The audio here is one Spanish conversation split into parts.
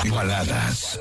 Baladas.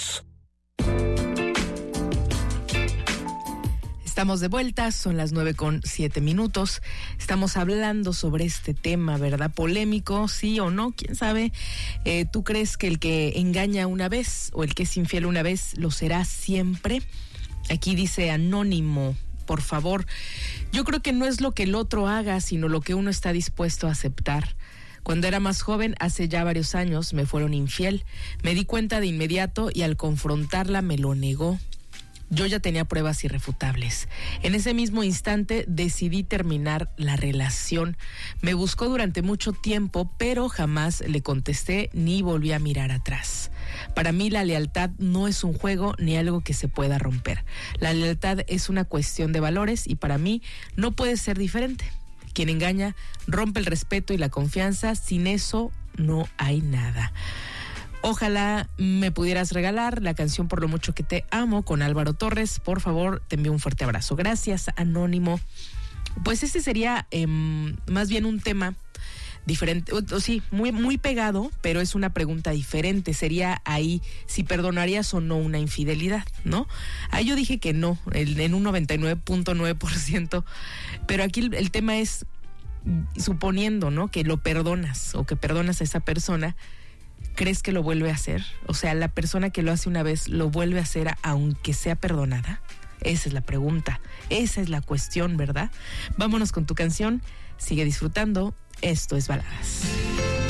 Estamos de vuelta, son las 9:07. Estamos hablando sobre este tema, ¿verdad? Polémico, sí o no, quién sabe. ¿Tú crees que el que engaña una vez o el que es infiel una vez lo será siempre? Aquí dice Anónimo, por favor. Yo creo que no es lo que el otro haga, sino lo que uno está dispuesto a aceptar. Cuando era más joven, hace ya varios años, me fueron infiel. Me di cuenta de inmediato y al confrontarla me lo negó. Yo ya tenía pruebas irrefutables. En ese mismo instante decidí terminar la relación. Me buscó durante mucho tiempo, pero jamás le contesté ni volví a mirar atrás. Para mí la lealtad no es un juego ni algo que se pueda romper. La lealtad es una cuestión de valores y para mí no puede ser diferente. Quien engaña rompe el respeto y la confianza. Sin eso no hay nada. Ojalá me pudieras regalar la canción Por lo mucho que te amo con Álvaro Torres. Por favor, te envío un fuerte abrazo. Gracias, Anónimo. Pues ese sería más bien un tema diferente, sí, muy pegado, pero es una pregunta diferente. Sería ahí si perdonarías o no una infidelidad, ¿no? Ahí yo dije que no, en un 99.9%, pero aquí el tema es suponiendo, ¿no? Que lo perdonas o que perdonas a esa persona. ¿Crees que lo vuelve a hacer? O sea, la persona que lo hace una vez, ¿lo vuelve a hacer aunque sea perdonada? Esa es la pregunta, esa es la cuestión, ¿verdad? Vámonos con tu canción, sigue disfrutando, esto es Baladas.